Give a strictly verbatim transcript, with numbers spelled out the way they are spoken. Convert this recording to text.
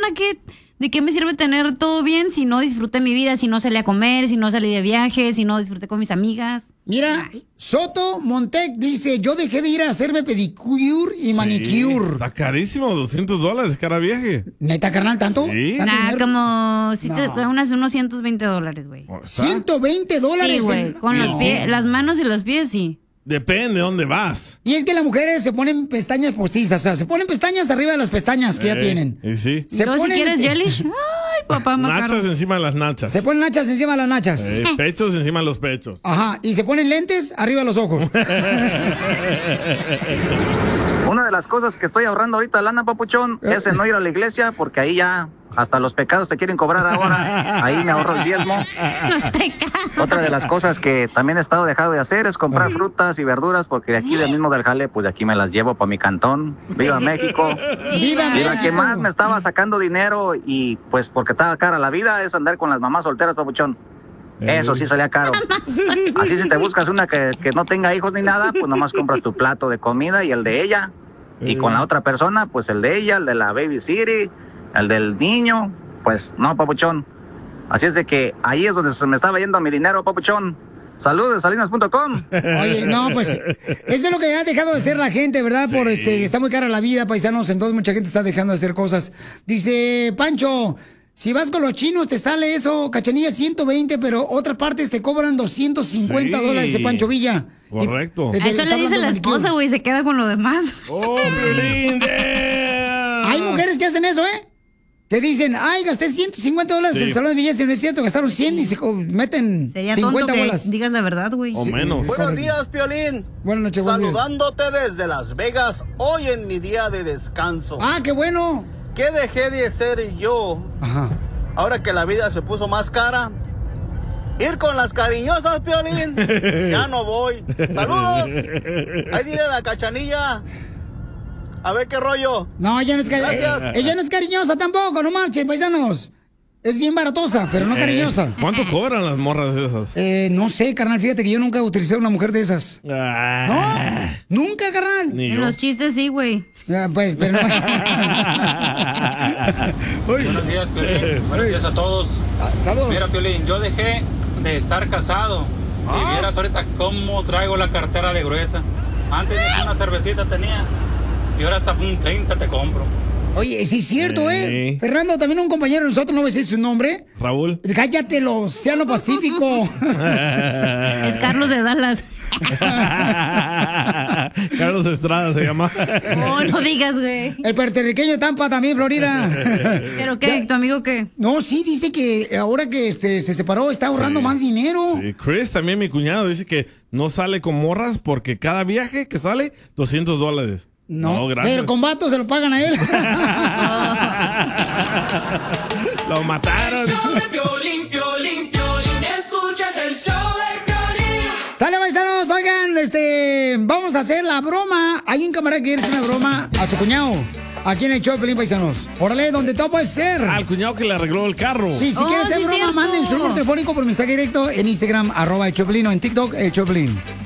¿para qué? ¿De qué me sirve tener todo bien si no disfruté mi vida, si no salí a comer, si no salí de viaje, si no disfruté con mis amigas? Mira, Soto Montec dice, yo dejé de ir a hacerme pedicure y manicure. Está carísimo, doscientos dólares cada viaje. ¿Neta, carnal, tanto? Sí. Nah, como si te, No. unas, unos ciento veinte dólares, güey. ¿ciento veinte dólares? Sí, güey, en- con los No. pies, las manos y los pies, sí. Depende de dónde vas. Y es que las mujeres se ponen pestañas postizas, o sea, se ponen pestañas arriba de las pestañas que ya Eh, tienen. Y sí. Se Luego, si ponen- quieres jellish, ay, papá, más Nachas caro. encima de las nachas. Se ponen nachas encima de las nachas. Eh, pechos encima de los pechos. Ajá, y se ponen lentes arriba de los ojos. Una de las cosas que estoy ahorrando ahorita, lana, papuchón, es en no ir a la iglesia, porque ahí ya hasta los pecados te quieren cobrar ahora. Ahí me ahorro el diezmo. Los pecados. Otra de las cosas que también he estado dejando de hacer es comprar frutas y verduras, porque de aquí del mismo del jale, pues de aquí me las llevo para mi cantón. ¡Viva México! ¡Viva Y la que México! más me estaba sacando dinero, y pues porque estaba cara la vida, es andar con las mamás solteras, papuchón. Eso sí salía caro. Así si te buscas una que, que no tenga hijos ni nada, pues nomás compras tu plato de comida y el de ella. Y con la otra persona, pues el de ella, el de la baby city, el del niño, pues no, papuchón. Así es de que ahí es donde se me estaba yendo mi dinero, papuchón. Saludos de salinas punto com. Oye, no, pues eso es lo que ha dejado de hacer la gente, ¿verdad? Por este, está muy cara la vida, paisanos, entonces mucha gente está dejando de hacer cosas. Dice Pancho, si vas con los chinos te sale eso, Cachanilla, ciento veinte, pero otras partes te cobran doscientos cincuenta Sí. dólares, dice Pancho Villa. Correcto. Y- A eso le dice la esposa, güey, se queda con lo demás. ¡Oh, Piolín! damn. Hay mujeres que hacen eso, ¿eh? Que dicen, ay, gasté ciento cincuenta dólares Sí. en el salón de belleza, y no es cierto, gastaron cien y se co- meten Sería tonto cincuenta que bolas. digas la verdad, güey. O menos. Buenos días, Piolín. Buenas noches, buenos días. Saludándote desde Las Vegas, hoy en mi día de descanso. Ah, qué bueno. ¿Qué dejé de hacer yo Ajá. ahora que la vida se puso más cara? Ir con las cariñosas, Piolín. Ya no voy. Saludos. Ahí dile a la Cachanilla. A ver qué rollo. No, ella no es, cari- Gracias. eh, ella no es cariñosa tampoco, no marchen, paisanos. Es bien baratosa, pero no Eh, cariñosa. ¿Cuánto cobran las morras esas? Eh, no sé, carnal, fíjate que yo nunca utilicé una mujer de esas. Ah, No, nunca, carnal. Ni En yo. los chistes sí, güey. Ah, pues, pero no. Buenos días, Piolín. Buenos días a todos. Ah, saludos. Mira, Piolín, yo dejé de estar casado. Ah. Y vieras ahorita cómo traigo la cartera de gruesa. Antes ni una cervecita tenía. Y ahora hasta un treinta te compro. Oye, sí es cierto, ¿eh? Sí. Fernando, también un compañero de nosotros, no voy a decir su nombre. Raúl. Cállate, el Océano Pacífico. Es Carlos de Dallas. Carlos Estrada se llama. Oh, no digas, güey. El puertorriqueño de Tampa, también, Florida. ¿Pero qué? ¿Tu amigo qué? No, sí, dice que ahora que este, se separó está ahorrando Sí. más dinero. Sí, Chris, también mi cuñado, dice que no sale con morras porque cada viaje que sale, doscientos dólares. No, gracias. pero con vatos se lo pagan a él. Lo mataron. Piolín, Piolín, Piolín, escuchas el show de Piolín. Sale, paisanos, oigan, este, vamos a hacer la broma. Hay un camarada que quiere hacer una broma a su cuñado. Aquí en el show de Piolín, paisanos. Órale, donde todo puede ser. Al cuñado que le arregló el carro. Sí, si Oh, quieren hacer sí, broma, cierto. manden su número telefónico por mensaje directo en Instagram, arroba el Choplin, o en TikTok, el Choplin.